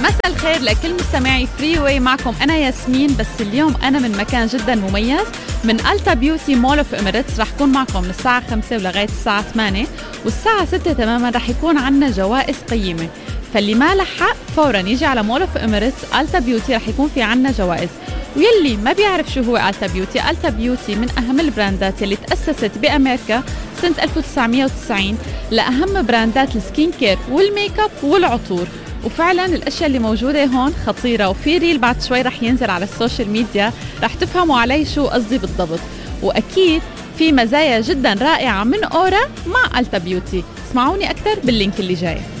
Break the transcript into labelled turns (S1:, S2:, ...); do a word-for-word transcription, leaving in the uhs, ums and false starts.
S1: مساء الخير لكل مستمعي فري واي، معكم أنا ياسمين. بس اليوم أنا من مكان جدا مميز، من ألتا بيوتي مول اوف إميريتس. رح كون معكم من الساعة خمسة ولغاية الساعة ثمانية، والساعة ستة تماما رح يكون عنا جوائز قيمة. فاللي ما لحق فورا يجي على مول اوف إميريتس ألتا بيوتي، رح يكون في عنا جوائز. ويلي ما بيعرف شو هو ألتا بيوتي، ألتا بيوتي من أهم البراندات اللي تأسست بأمريكا سنة ألف وتسعمية وتسعين لأهم براندات السكين كير والميك اب والعطور. وفعلا الاشياء اللي موجوده هون خطيره، وفي ريل بعد شوي رح ينزل على السوشيال ميديا رح تفهموا علي شو قصدي بالضبط. واكيد في مزايا جدا رائعه من اورا مع ألتا بيوتي. اسمعوني اكثر باللينك اللي جاي.